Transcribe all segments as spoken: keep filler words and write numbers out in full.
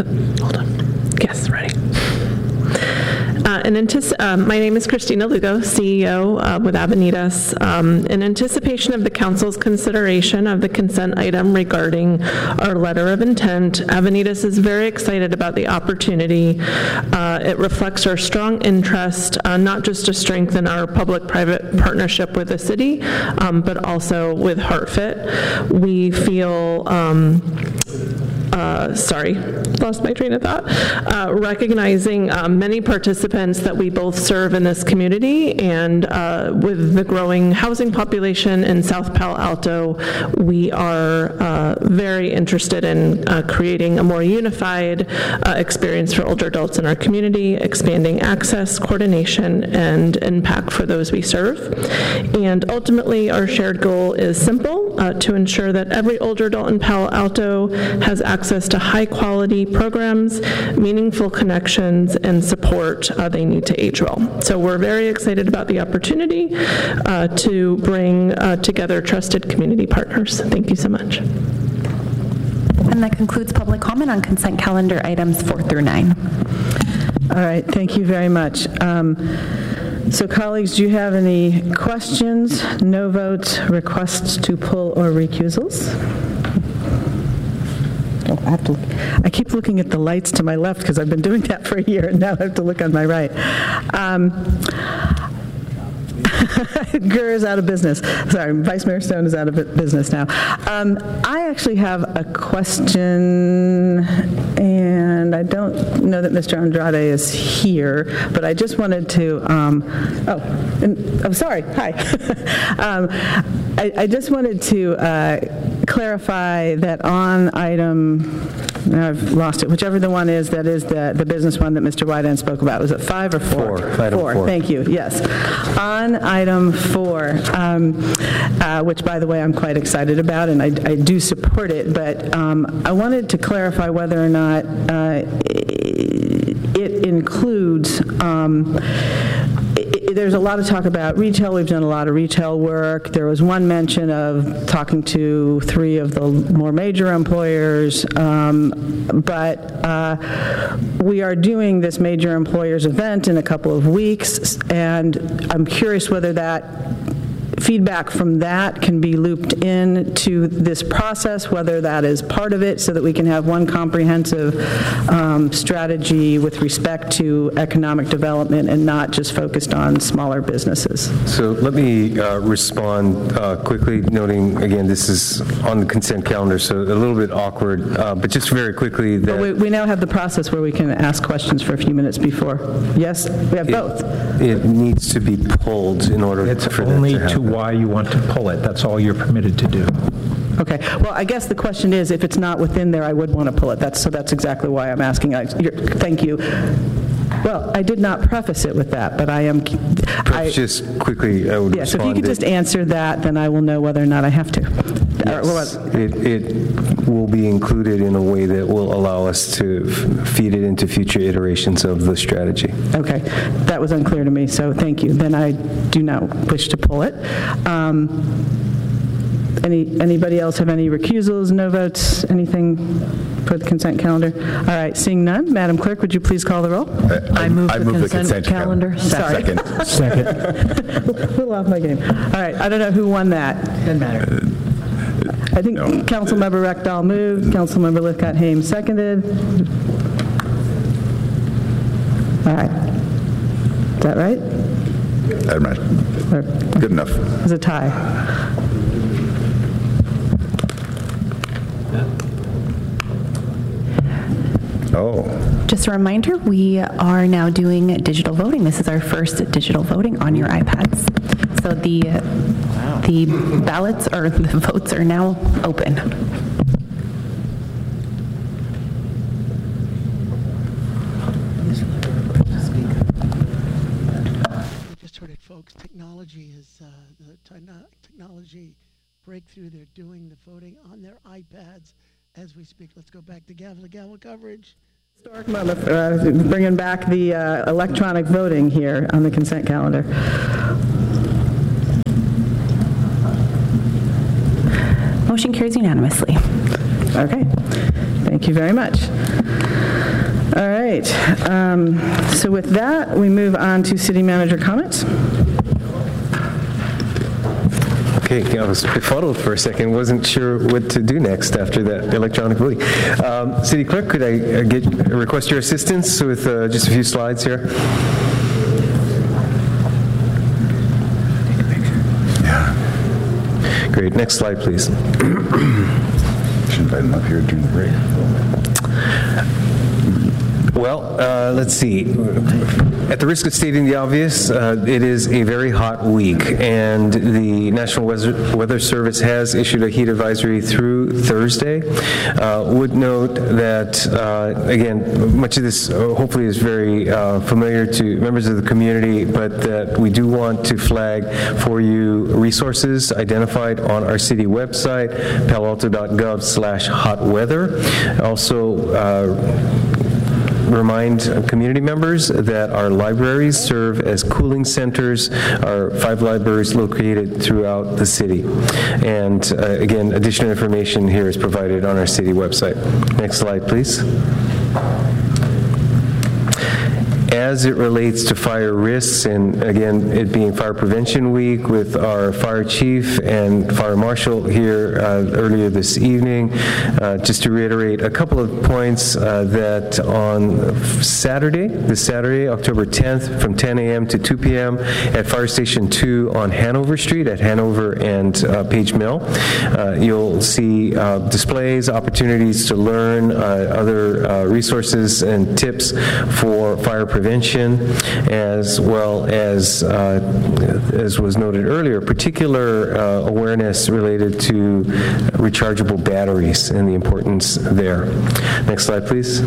hold on. Yes, ready. Uh, in antici- uh, my name is Christina Lugo, C E O uh, with Avenidas. Um, in anticipation of the Council's consideration of the consent item regarding our letter of intent, Avenidas is very excited about the opportunity. Uh, it reflects our strong interest, uh, not just to strengthen our public-private partnership with the city, um, but also with HeartFit. We feel um, Uh, sorry, lost my train of thought, uh, recognizing uh, many participants that we both serve in this community, and uh, with the growing housing population in South Palo Alto, we are uh, very interested in uh, creating a more unified uh, experience for older adults in our community, expanding access, coordination, and impact for those we serve. And ultimately, our shared goal is simple, uh, to ensure that every older adult in Palo Alto has access to high-quality programs, meaningful connections, and support uh, they need to age well. So we're very excited about the opportunity uh, to bring uh, together trusted community partners. Thank you so much. And that concludes public comment on consent calendar items four through nine. All right, thank you very much. Um, so colleagues, do you have any questions, no votes, requests to pull or recusals? I have to. I keep looking at the lights to my left because I've been doing that for a year, and now I have to look on my right. Um, G R is out of business. Sorry, Vice Mayor Stone is out of business now. Um, I actually have a question, and I don't know that Mister Andrade is here, but I just wanted to, um, oh, and, I'm sorry, hi. um, I, I just wanted to uh, clarify that on item, now I've lost it, whichever the one is, that is the, the business one that Mister Wyden spoke about. Was it five or four? Four. Item four. Four, thank you, yes. On item four, um, uh, which, by the way, I'm quite excited about, and I, I do support it, but um, I wanted to clarify whether or not uh, it includes um, there's a lot of talk about retail. We've done a lot of retail work. There was one mention of talking to three of the more major employers, um, but uh, we are doing this major employers event in a couple of weeks, and I'm curious whether that feedback from that can be looped in to this process, whether that is part of it, so that we can have one comprehensive um, strategy with respect to economic development and not just focused on smaller businesses. So let me uh, respond uh, quickly, noting, again, this is on the consent calendar, so a little bit awkward, uh, but just very quickly that... But we, we now have the process where we can ask questions for a few minutes before. Yes? We have it, both. It needs to be pulled in order it's for only that to happen. To why you want to pull it. That's all you're permitted to do. Okay. Well, I guess the question is, if it's not within there, I would want to pull it. That's so. That's exactly why I'm asking. I, you're, thank you. Well, I did not preface it with that, but I am. Perhaps I, just quickly, I would yes. respond. If you could just answer that, then I will know whether or not I have to. Yes, or, well, it, it will be included in a way that will allow us to f- feed it into future iterations of the strategy. Okay, that was unclear to me. So thank you. Then I do not wish to pull it. Um, Any anybody else have any recusals, no votes, anything for the consent calendar? All right, seeing none, Madam Clerk, would you please call the roll? I, I move, I the, move consent the consent calendar. calendar. Sorry. Second. Second. A little off my game. All right, I don't know who won that. Doesn't matter. I think no. Councilmember Rekdal moved, Councilmember Lithcott-Hames seconded. All right. Is that right? I'm right. Or, Good enough. It's a tie. Oh. Just a reminder, we are now doing digital voting. This is our first digital voting on your iPads. So the wow. the ballots or the votes are now open. You just heard it, folks. Technology is uh, the technology breakthrough. They're doing the voting on their iPads as we speak. Let's go back to gavel-to-gavel coverage. Historic moment, uh, bringing back the uh, electronic voting here on the consent calendar. Motion carries unanimously. Okay, thank you very much. All right. Um, so with that, we move on to city manager comments. Okay, I was befuddled for a second, wasn't sure what to do next after that electronic voting. Um, City Clerk, could I uh, get request your assistance with uh, just a few slides here? Yeah. Great, next slide, please. Should invite him up here during the break. Well, uh, let's see. At the risk of stating the obvious, uh, it is a very hot week, and the National Weather, Weather Service has issued a heat advisory through Thursday. Uh, would note that, uh, again, much of this uh, hopefully is very uh, familiar to members of the community, but that we do want to flag for you resources identified on our city website, palo alto dot gov slash hot weather. Also, uh, remind community members that our libraries serve as cooling centers, our five libraries located throughout the city. And uh, again, additional information here is provided on our city website. Next slide, please. As it relates to fire risks, and again, it being Fire Prevention Week with our fire chief and fire marshal here uh, earlier this evening, uh, just to reiterate a couple of points uh, that on Saturday, this Saturday, October tenth, from ten a.m. to two p.m. at Fire Station two on Hanover Street at Hanover and uh, Page Mill, uh, you'll see uh, displays, opportunities to learn uh, other uh, resources and tips for fire prevention. Prevention, as well as, uh, as was noted earlier, particular uh, awareness related to rechargeable batteries and the importance there. Next slide, please.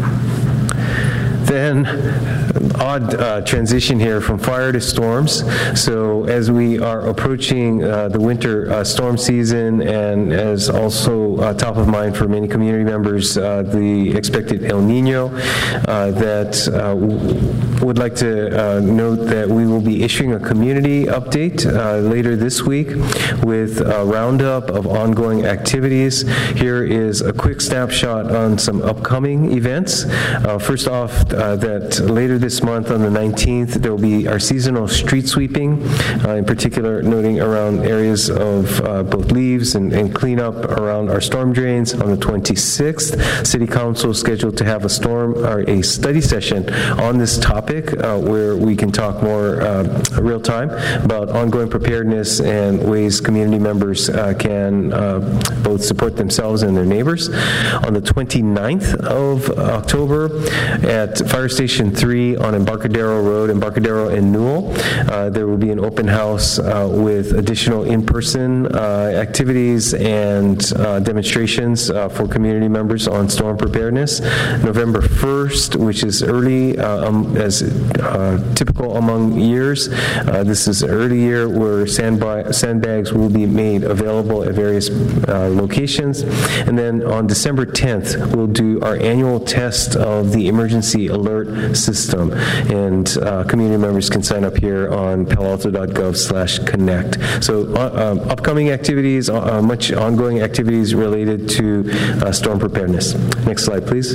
Then, odd uh, transition here from fire to storms. So as we are approaching uh, the winter uh, storm season, and as also uh, top of mind for many community members, uh, the expected El Nino, uh, that uh, would like to uh, note that we will be issuing a community update uh, later this week with a roundup of ongoing activities. Here is a quick snapshot on some upcoming events. Uh, first off, Uh, that later this month on the nineteenth, there will be our seasonal street sweeping, uh, in particular noting around areas of uh, both leaves and, and cleanup around our storm drains. On the twenty-sixth, City Council is scheduled to have a storm or a study session on this topic uh, where we can talk more uh, real time about ongoing preparedness and ways community members uh, can uh, both support themselves and their neighbors. On the twenty-ninth of October at Fire Station three on Embarcadero Road, Embarcadero and Newell, uh, there will be an open house uh, with additional in-person uh, activities and uh, demonstrations uh, for community members on storm preparedness. November first, which is early, uh, um, as uh, typical among years, uh, this is early year where sandba- sandbags will be made available at various uh, locations. And then on December tenth, we'll do our annual test of the emergency alert system, and uh, community members can sign up here on palo alto dot gov slash connect. So uh, um, upcoming activities, uh, much ongoing activities related to uh, storm preparedness. Next slide, please.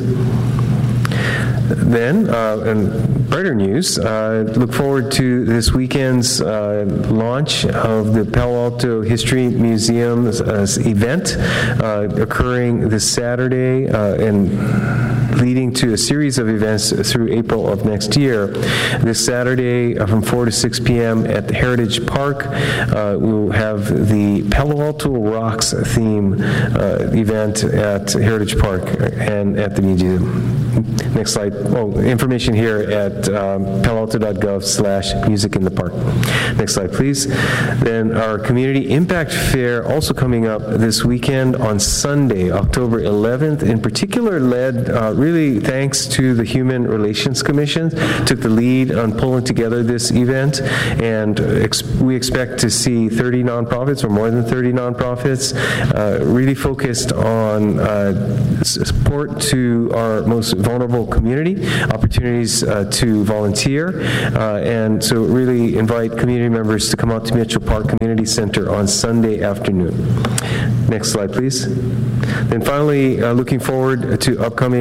Then, uh, and brighter news, uh, look forward to this weekend's uh, launch of the Palo Alto History Museum uh, event uh, occurring this Saturday uh, and leading to a series of events through April of next year. This Saturday uh, from four to six p.m. at the Heritage Park, uh, we'll have the Palo Alto Rocks theme uh, event at Heritage Park and at the museum. Next slide. Oh, information here at um, palo alto dot gov slash music in the park. Next slide, please. Then our Community Impact Fair also coming up this weekend on Sunday, October eleventh, in particular led uh, really thanks to the Human Relations Commission, took the lead on pulling together this event, and ex- we expect to see thirty nonprofits or more than thirty nonprofits uh, really focused on uh, support to our most vulnerable community, opportunities uh, to volunteer, uh, and so really invite community members to come out to Mitchell Park Community Center on Sunday afternoon. Next slide, please. Then finally, uh, looking forward to upcoming City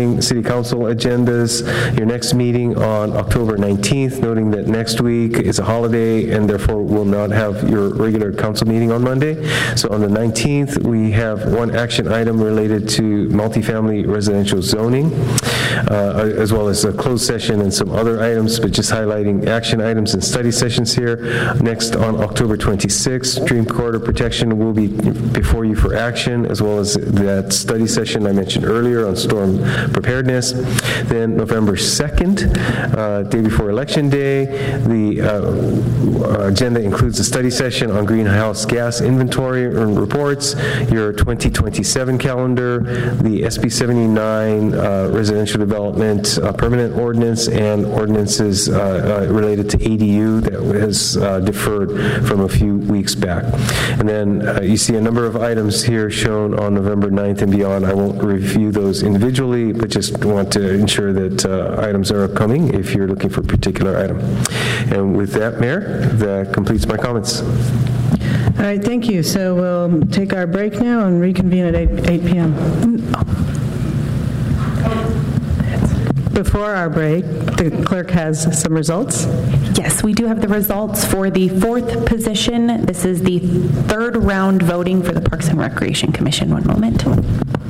city council agendas. Your next meeting on October nineteenth, noting that next week is a holiday and therefore will not have your regular council meeting on Monday. So on the nineteenth, we have one action item related to multifamily residential zoning, uh, as well as a closed session and some other items, but just highlighting action items and study sessions here. Next, on October twenty-sixth, Dream Corridor Protection will be before you for action, as well as that study session I mentioned earlier on storm preparedness. Then November second, uh, day before Election Day, the uh, agenda includes a study session on greenhouse gas inventory and reports, your twenty twenty-seven calendar, the S B seventy-nine uh, residential development uh, permanent ordinance, and ordinances uh, uh, related to A D U that was uh, deferred from a few weeks back. And then uh, you see a number of items here shown on November ninth and beyond. I won't review those individually, but just want to ensure that uh, items are upcoming if you're looking for a particular item. And with that, Mayor, that completes my comments. All right, thank you. So we'll take our break now and reconvene at eight p.m. Before our break, the clerk has some results. Yes, we do have the results for the fourth position. This is the third round voting for the Parks and Recreation Commission. One moment.